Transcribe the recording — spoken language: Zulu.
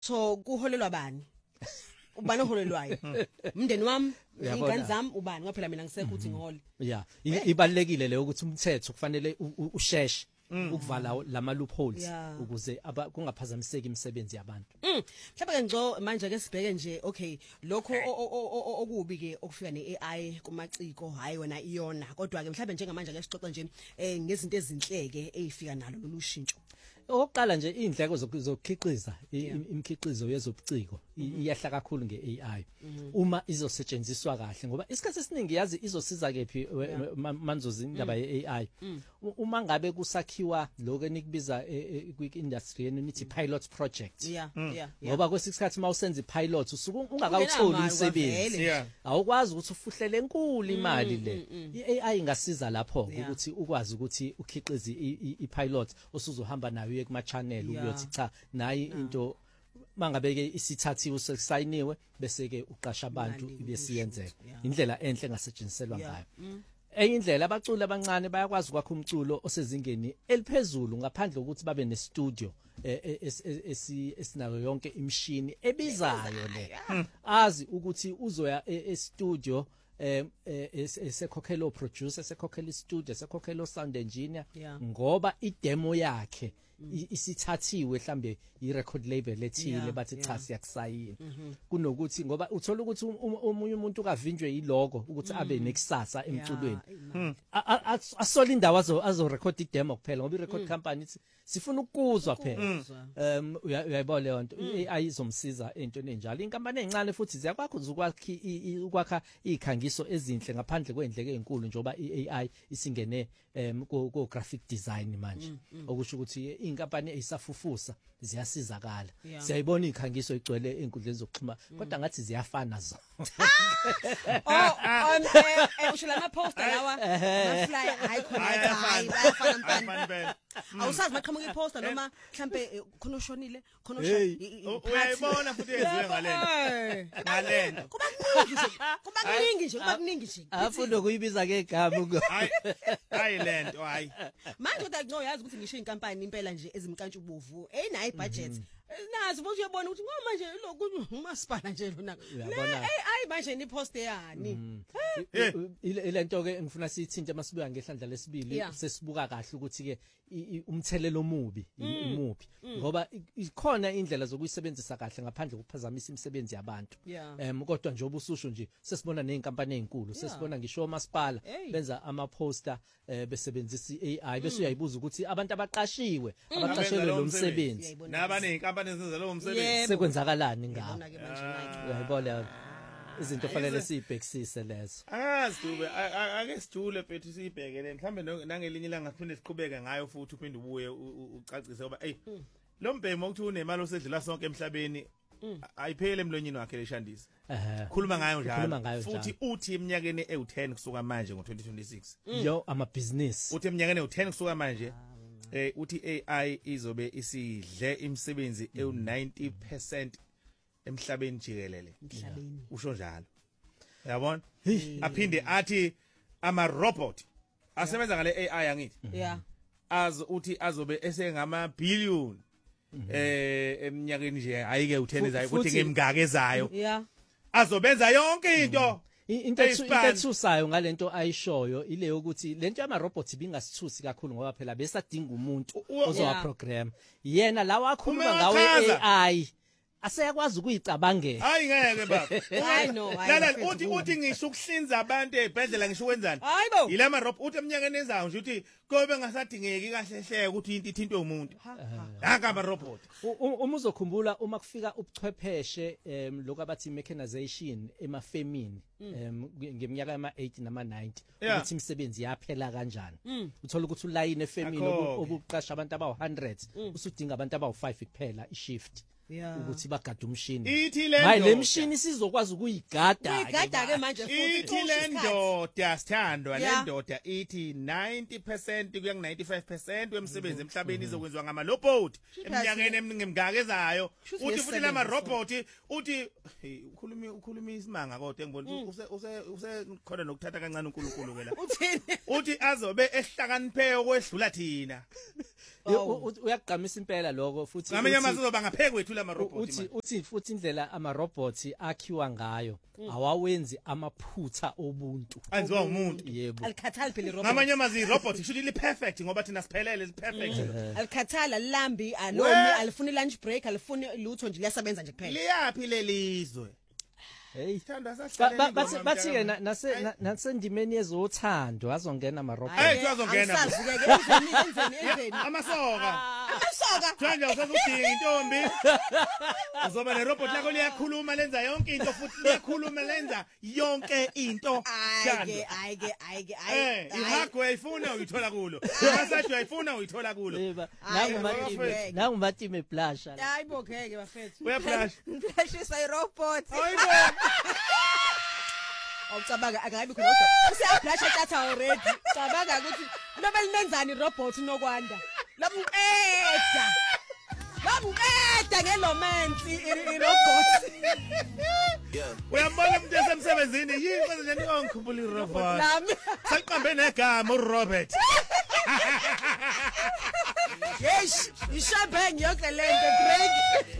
So kuholelwa bani? Ubani oholelwayo? Umndeni wami, ingane zami ubani ngoba phela mina ngisekho uthi ngihole. Yeah, ibalekile leyo ukuthi umthetho kufanele usheshe ukuvala lama loopholes ukuze kungaphazamiseki imisebenzi yabantu. Mhlawumbe ke ngco manje ke sibheke nje okay lokho okubi ke okufika neAI kumaciko hayi wena iyona kodwa ke mhlawumbe njengamanje ke sixoxa nje ngezinto ezinhleke ezifika nalo lolushintsho. Oqala nje indleko zokukhiqiza imikhiqizo yezobuciko iyahla kakhulu ngeAI uma izosetshenziswa kahle ngoba isikhathi esiningi yazi izosiza kephi manzozi indaba yeAI uma ngabe kusakhiwa lokho enikubiza kwi-industry yenu nithi pilot project ngoba kwesikhathi mawusenza ipilot usuku ungakawutholi umsebenzi awukwazi ukuthi ufuhlele enkulu imali le iAI ingasiza lapho ukuthi ukwazi ukuthi ukhiqize ipilot osuzohamba nayo kuma channel uyothi cha nayi into mangabeke isithathiwe sesayiniwe bese ke uqasha abantu ibesiyenzeka indlela enhle engasetshenziselwa ngayo enye indlela abaculi abancane bayakwazi ukwakha umculo osezingeni eliphezulu ngaphandle kokuthi babe ne studio esinayo yonke imishini ebizayo le azi ukuthi uzoya e-studio esekhokhela producer esekhokhela studio esekhokhela sound engineer ngoba idemo yakhe isithathiwe mhlambe i-record label ethile bathi cha siyakusayina kunokuthi ngoba uthola ukuthi omunye umuntu kavinjwe yilogo ukuthi abe nekusasa emculweni asola indawo azo-record idemo kuphela ngoba i-record company sifuna ukuzwa phela uyayibona leyo nto i-AI izomsiza entweni enjalo inkampani ezincane futhi ziyakwazi ukwakha ikhangiso ezinhle ngaphandle kwendleko ezinkulu njoba i-AI isingene ku graphic design manje okusho ukuthi inkampani ezisafufusa ziyasizakala siyayibona ikhangiso igcwele enkundleni zokuxhumana kodwa ngathi ziyafana zo ushila ama poster lawa ama flyer hayi khona hayi bayafana mpani awusazi maqhamuka iposter noma mhlambe khona ushonile khona uyayibona futhi eziwe ngalento kuba kuningi nje afuna kuyibiza ke igama hayi lento hayi manje kodwa no yazi ukuthi ngisho inkampani impela nje ezimkantshubovu eyinayi budget nazi futhi uyabona ukuthi ngoba manje lokhu umasipala nje lona AI manje ni post yani ilento ke ngifuna sithinte masibuya ngehlandla lesibili sesibuka kahle ukuthi ke umthelelo omubi umubi ngoba ikhona indlela zokuyisebenzisa kahle ngaphandle kokuphazamisa imisebenzi yabantu kodwa nje obususho nje sesibona nezinkampani ezinkulu sesibona ngisho masipala benza ama poster besebenzisa iAI bese uyayibuza ukuthi abantu abaqashiwe abaqashelwe lo msebenzi nabane inkampani ezenza lo msebenzi sekwenzakalani ngawo uyayibona izinto fanele sibhekisise lezo Dube ake sijule bethu sibhekele mhlambe nangelinye ilanga siphinde siqhubeke ngayo futhi uphinde ubuye ucacise ngoba lo mbhemo ukuthi unemali osedlula sonke emhlabeni ayiphele emlonyeni wakhe leshandisa khuluma ngayo njalo futhi uthi eminyakeni e10 kusuka manje ngo2026 yo ama business uthi eminyakeni e10 kusuka manje uthi AI izobe isidle imisebenzi e90% emhlabeni jikelele usho njalo yabona aphinde athi ama robot asebenza ngale AI angithi uthi azobe esengama billion eminyakeni nje ayike u10 ezayo ukuthi ngemgakezayo azobenza yonke into ethusayo ngalento ayishoyo ile yokuthi lento yama robots bingasithusi kakhulu ngoba phela besadinga umuntu ozowa program yena lawa akhuluma ngawe AI aseyakwazi ukuyicabangela hayi ngeke baba hayi no lalela uthi ngisho ukuhlinza abantu ezibhedlela ngisho kwenzani yilama robot uthi eminyakeni ezayo nje uthi kobe ngasadingeki kahle hle ukuthi into ithintwe umuntu akaba robot uma uzokhumbula uma kufika ubuchwepheshe lokho abathi mechanization emafemini ngeminyaka yama-80 nama-90 ukuthi imisebenzi yaphela kanjani uthola ukuthi ulayini efemini obuqasha abantu abawu100 usudinga abantu abawu5 kuphela ishift ukuthi bagada umshini hayi le mshini sizokwazi ukuyigada ke manje futhi ithi le ndoda sithandwa le ndoda ithi 90% kuya ku95% wemsebenzi emhlabeni izokwenziwa ngama robot eminyakeni emingemgakezayo uthi futhi lama robot uthi ukhuluma isimanga kodwa engibona use khona nokuthatha kancane uNkulunkulu ke la uthi azobe ehlakaniphe okwedlula thina uyaqhamisa impela lokho futhi ngamanye amazwi uzoba ngaphezulu kwethu lama robot uthi futhi indlela ama robots akhiwa ngayo awawenzi amaphutha obuntu anziwa umuntu yebo alikhathali phela irobot ngamanye amazwi robot should li perfect ngoba thina siphelele is perfect alikhathala lambi alomi alifuni lunch break alifuni lutho nje liyasebenza nje kuphela liyapi lelizwe hey thanda sahlaleni bathi ke nasendimeni yezothando azongena ama robot azongena enzeni amasoka Thanda usazodinga intombi uzoba ne robot lakho liyakhuluma lenza yonke into futhi liyakhuluma lenza yonke into ayike ihug uyifuna uyithola kulo massage uyifuna uyithola kulo nangu matime blush hayibo ngeke bafethu uyablush flashisa irobot hayibo awucabanga akabi khona usiyablusha tata already cabanga ukuthi lobe linenzani irobot nokwanda Labueda ngelomansi irobot. Uyambona umuntu esemsebenzini yini kwenza nje ongikhumbula irobot. Nami sayiqambe negama uRobert. Yes, ishabeng yonke lento break.